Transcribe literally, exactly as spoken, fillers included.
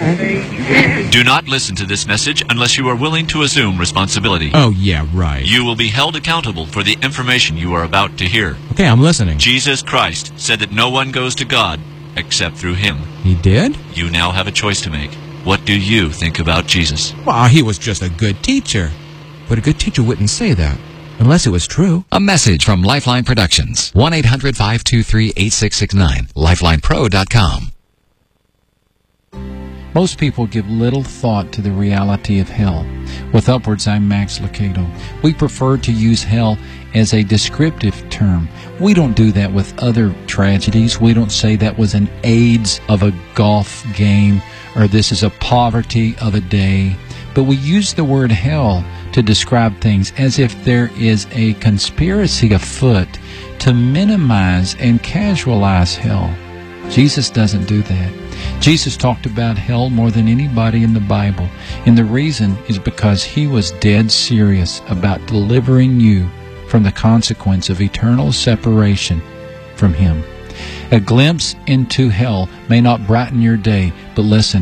Do not listen to this message unless you are willing to assume responsibility. Oh, yeah, right. You will be held accountable for the information you are about to hear. Okay, I'm listening. Jesus Christ said that no one goes to God except through Him. He did? You now have a choice to make. What do you think about Jesus? Well, he was just a good teacher. But a good teacher wouldn't say that, unless it was true. A message from Lifeline Productions. one eight hundred five two three eight six six nine. lifeline pro dot com. Most people give little thought to the reality of hell. With Upwards, I'm Max Lucado. We prefer to use hell as a descriptive term. We don't do that with other tragedies. We don't say that was an AIDS of a golf game, or this is a poverty of a day. But we use the word hell to describe things as if there is a conspiracy afoot to minimize and casualize hell. Jesus doesn't do that. Jesus talked about hell more than anybody in the Bible, and the reason is because he was dead serious about delivering you from the consequence of eternal separation from him. A glimpse into hell may not brighten your day, but listen,